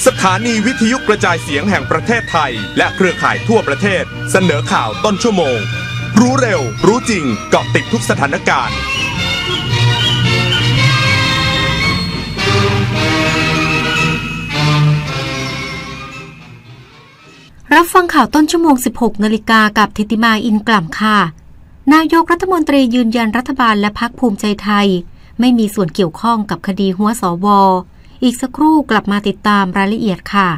สถานีวิทยุกระจายเสียงแห่งประเทศไทยและเครือข่ายทั่วประเทศเสนอข่าวต้นชั่วโมงรู้เร็วรู้จริงเกาะติดทุกสถานการณ์รับฟังข่าวต้นชั่วโมง 16 นาฬิกากับธิติมาอินกล่ำค่ะนายกรัฐมนตรียืนยันรัฐบาลและพรรคภูมิใจไทยไม่มีส่วนเกี่ยวข้องกับคดีหัวสว.อีกสักครู่กลับมาติดตามรายละเอียดค่ะ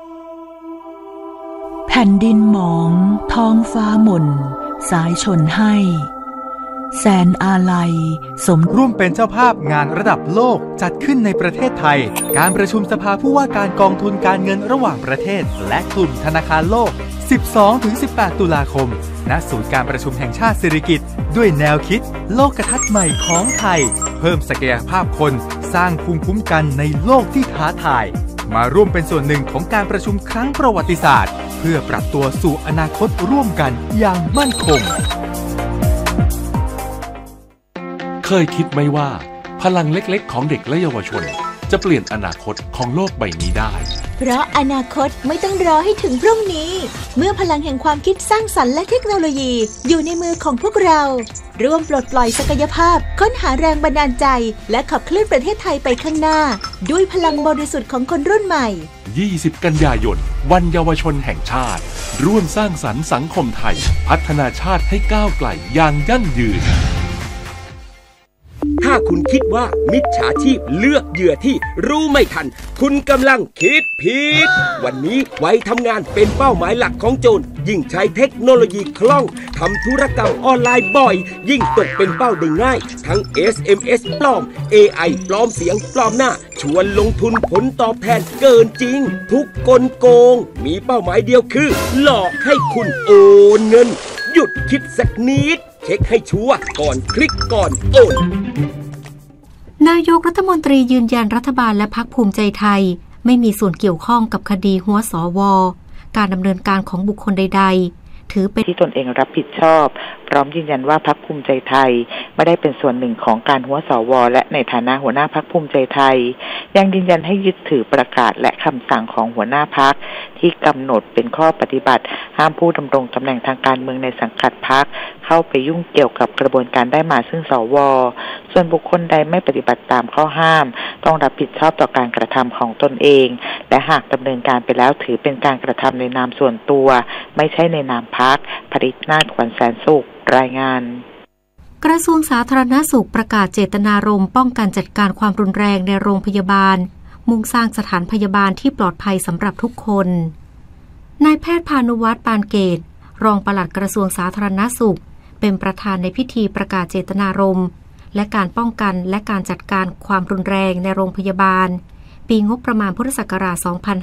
แผ่นดินหมองท้องฟ้าหม่นสายชนให้แสนอาลัยสมร่วมเป็นเจ้าภาพงานระดับโลกจัดขึ้นในประเทศไทยการประชุมสภาผู้ว่าการกองทุนการเงินระหว่างประเทศและกลุ่มธนาคารโลก 12-18 ตุลาคมณศูนย์การประชุมแห่งชาติสิริกิติ์ด้วยแนวคิดโลกทัศน์ใหม่ของไทยเพิ่มศักยภาพคนสร้างภูมิคุ้มกันในโลกที่ท้าทายมาร่วมเป็นส่วนหนึ่งของการประชุมครั้งประวัติศาสตร์เพื่อปรับตัวสู่อนาคตร่วมกันอย่างมั่นคงเคยคิดไหมว่าพลังเล็กๆของเด็กและเยาวชนจะเปลี่ยนอนาคตของโลกใบนี้ได้เพราะอนาคตไม่ต้องรอให้ถึงพรุ่งนี้เมื่อพลังแห่งความคิดสร้างสรรค์และเทคโนโลยีอยู่ในมือของพวกเราร่วมปลดปล่อยศักยภาพค้นหาแรงบันดาลใจและขับเคลื่อนประเทศไทยไปข้างหน้าด้วยพลังบริสุทธิ์ของคนรุ่นใหม่ 20 กันยายนวันเยาวชนแห่งชาติร่วมสร้างสรรค์สังคมไทยพัฒนาชาติให้ก้าวไกลอย่างยั่งยืนถ้าคุณคิดว่ามิจฉาชีพเลือกเหยื่อที่รู้ไม่ทันคุณกำลังคิดผิดวันนี้วัยทำงานเป็นเป้าหมายหลักของโจรยิ่งใช้เทคโนโลยีคล่องทำธุรกรรมออนไลน์บ่อยยิ่งตกเป็นเป้าได้ง่ายทั้ง SMS ปลอม AI ปลอมเสียงปลอมหน้าชวนลงทุนผลตอบแทนเกินจริงทุกกลโกงมีเป้าหมายเดียวคือหลอกให้คุณโอนเงินหยุดคิดสักนิดเช็คให้ชัวร์ก่อนคลิกก่อนโอนนายกรัฐมนตรียืนยันรัฐบาลและพรรคภูมิใจไทยไม่มีส่วนเกี่ยวข้องกับคดีหัวสว.การดำเนินการของบุคคลใดๆถือเป็นที่ตนเองรับผิดชอบพร้อมยืนยันว่าพรรคภูมิใจไทยไม่ได้เป็นส่วนหนึ่งของการหัวสว.และในฐานะหัวหน้าพรรคภูมิใจไทยยังยืนยันให้ยึดถือประกาศและคำสั่งของหัวหน้าพรรคที่กำหนดเป็นข้อปฏิบัติห้ามผู้ดำรงตำแหน่งทางการเมืองในสังกัดพรรคเข้าไปยุ่งเกี่ยวกับกระบวนการได้มาซึ่งสว.ส่วนบุคคลใดไม่ปฏิบัติตามข้อห้ามต้องรับผิดชอบต่อการกระทำของตนเองและหากดำเนินการไปแล้วถือเป็นการกระทำในนามส่วนตัวไม่ใช่ในนามพรรคผลิตนาถ ขวัญแสนสุขรายงานกระทรวงสาธารณสุขประกาศเจตนารมณ์ป้องกันจัดการความรุนแรงในโรงพยาบาลมุ่งสร้างสถานพยาบาลที่ปลอดภัยสำหรับทุกคนนายแพทย์พานุวัฒน์ ปานเกตรองปลัดกระทรวงสาธารณสุขเป็นประธานในพิธีประกาศเจตนารมณ์และการป้องกันและการจัดการความรุนแรงในโรงพยาบาลปีงบประมาณพุทธศักราช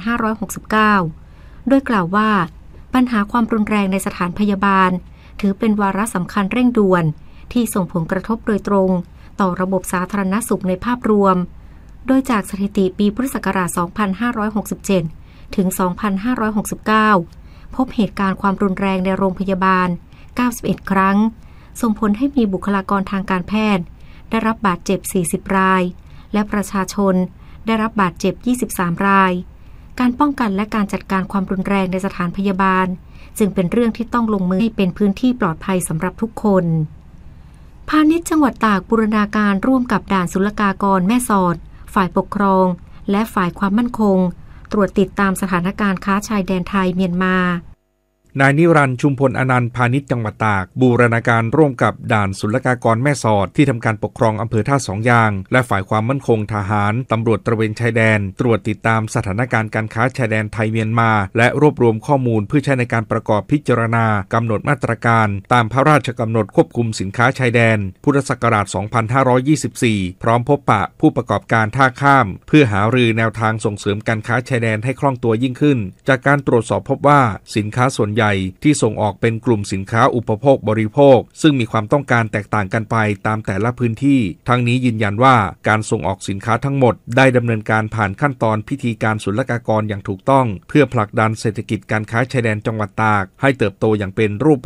2569 โดยกล่าวว่าปัญหาความรุนแรงในสถานพยาบาลถือเป็นวาระสำคัญเร่งด่วนที่ส่งผลกระทบโดยตรงต่อระบบสาธารณสุขในภาพรวมโดยจากสถิติปีพุทธศักราช 2567 ถึง 2569 พบเหตุการณ์ความรุนแรงในโรงพยาบาล 91 ครั้งส่งผลให้มีบุคลากรทางการแพทย์ได้รับบาดเจ็บ 40 รายและประชาชนได้รับบาดเจ็บ 23 รายการป้องกันและการจัดการความรุนแรงในสถานพยาบาลจึงเป็นเรื่องที่ต้องลงมือให้เป็นพื้นที่ปลอดภัยสำหรับทุกคนพาณิชย์จังหวัดตากบูรณาการร่วมกับด่านศุลกากรแม่สอดฝ่ายปกครองและฝ่ายความมั่นคงตรวจติดตามสถานการณ์ค้าชายแดนไทยเมียนมานายนิรันดร์ ชุมพลอนันต์พาณิชย์จังหวัดตากบูรณาการร่วมกับด่านศุลกากรแม่สอดที่ทำการปกครองอำเภอท่าสองยางและฝ่ายความมั่นคงทหารตำรวจตระเวนชายแดนตรวจติดตามสถานการณ์การค้าชายแดนไทยเมียนมาและรวบรวมข้อมูลเพื่อใช้ในการประกอบพิจารณากำหนดมาตรการตามพระราชกำหนดควบคุมสินค้าชายแดนพุทธศักราช 2524 พร้อมพบปะผู้ประกอบการท่าข้ามเพื่อหารือแนวทางส่งเสริมการค้าชายแดนให้คล่องตัวยิ่งขึ้นจากการตรวจสอบพบว่าสินค้าส่วนใหญ่ที่ส่งออกเป็นกลุ่มสินค้าอุปโภคบริโภคซึ่งมีความต้องการแตกต่างกันไปตามแต่ละพื้นที่ทั้งนี้ยืนยันว่าการส่งออกสินค้าทั้งหมดได้ดำเนินการผ่านขั้นตอนพิธีการศุลกากรอย่างถูกต้องเพื่อผลักดันเศรษฐกิจการค้าชายแดนจังหวัดตากให้เติบโตอย่างเป็นรูป